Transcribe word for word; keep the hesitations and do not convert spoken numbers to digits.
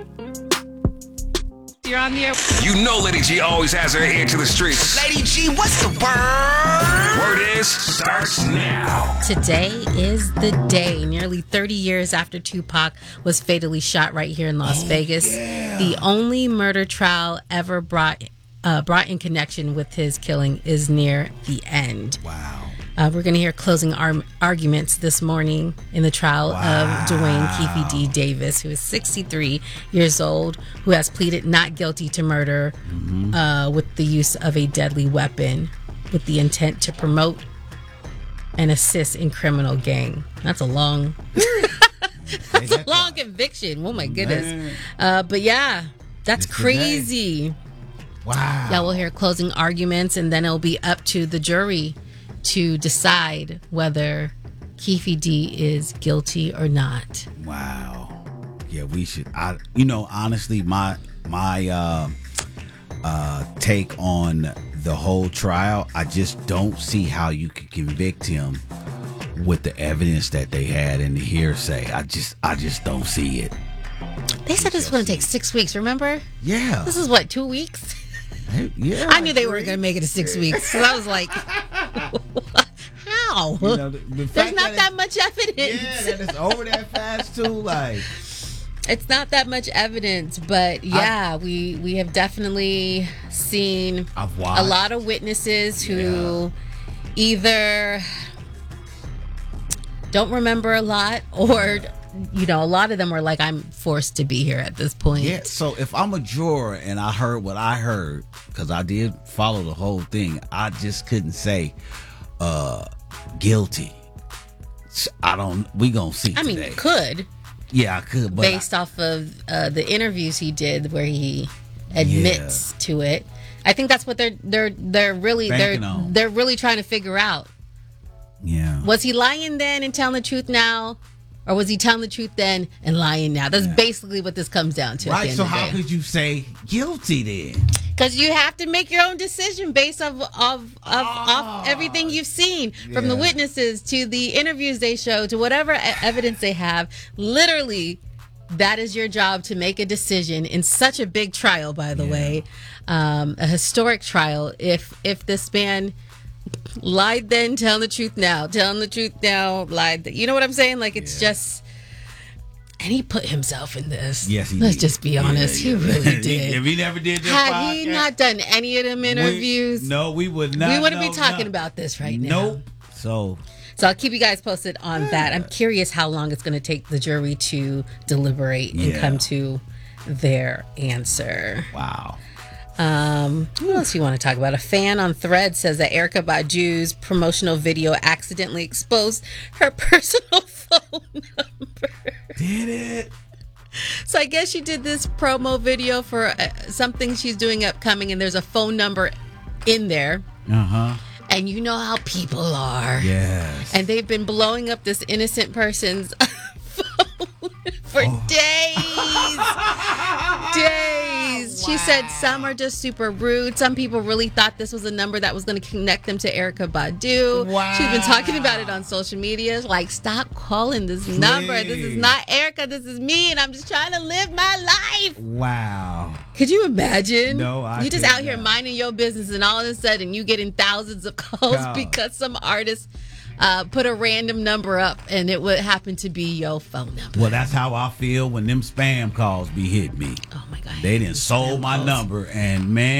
You're on the air. You know Lady G always has her ear to the streets. Lady G, what's the word? Word is, starts now. Today is the day, nearly thirty years after Tupac was fatally shot right here in Las Oh, Vegas. yeah. The only murder trial ever brought uh, brought in connection with his killing is near the end. Wow. Uh, we're going to hear closing ar- arguments this morning in the trial Wow. of Dwayne Keefe D. Davis, who is sixty-three years old, who has pleaded not guilty to murder Mm-hmm. uh, with the use of a deadly weapon with the intent to promote and assist in criminal gang. That's a long, that's a long conviction. Oh my goodness. Man. Uh, but yeah, that's It's the crazy. Wow. Yeah, we'll hear closing arguments, and then it'll be up to the jury to decide whether Keefe D is guilty or not. Wow. Yeah, we should. I, you know, honestly, my my uh, uh, take on the whole trial, I just don't see how you could convict him with the evidence that they had and the hearsay. I just, I just don't see it. They said this was going to take six weeks, remember? Yeah. This is what, two weeks? Hey, yeah. I knew they weren't going to make it to six weeks. So I was like, how? You know, the, the There's fact not that it- much evidence. Yeah, that it's over that fast too. Like, It's not that much evidence, but yeah, we we have definitely seen I've a watched. lot of witnesses who either don't remember a lot, or you know, a lot of them are like, I'm forced to be here at this point. yeah. So if I'm a juror and I heard what I heard, because I did follow the whole thing, I just couldn't say uh, guilty. I don't. We gonna see. I mean, today. you could, Yeah, I could, but based off of uh, the interviews he did where he admits to it. I think that's what they're they're they're really they're Banking on. they're really trying to figure out. yeah. Was he lying then and telling the truth now? Or was he telling the truth then and lying now? That's basically what this comes down to. Right. So how could you say guilty then? Because you have to make your own decision based off of, of, off everything you've seen, from the Yeah. witnesses to the interviews they show to whatever e- evidence they have. Literally, that is your job, to make a decision in such a big trial, by the Yeah. way, um, a historic trial. If if this man lied then, telling the truth now, telling the truth now, lied. Th- you know what I'm saying? Like, it's Yeah. just, and he put himself in this. Yes, he Let's did. just be honest. Yeah, yeah. He really did. If he never did this Had he podcast, not done any of them we- interviews, no, we would not. we wouldn't be know talking nothing. about this right now. Nope. So So I'll keep you guys posted on that. I'm curious how long it's going to take the jury to deliberate and Yeah. come to their answer. wow. Um, what else you want to talk about? A fan on Thread says that Erykah Badu's promotional video accidentally exposed her personal phone number. Did it? So I guess she did this promo video for uh, something she's doing upcoming, and there's a phone number in there. Uh huh. And you know how people are. Yes. And they've been blowing up this innocent person's phone for Oh. days. Days. She said some are just super rude. Some people really thought this was a number that was going to connect them to Erykah Badu. Wow. She's been talking about it on social media. Like, stop calling this number. This is Please. not Erykah. This is me. And I'm just trying to live my life. Wow. Could you imagine? No, I You just could out here not. minding your business, and all of a sudden you getting thousands of calls God. because some artist uh, put a random number up, and it would happen to be your phone number. Well, that's how I feel when them spam calls be hitting me. Oh my God! They didn't sold my Calls. number, and man.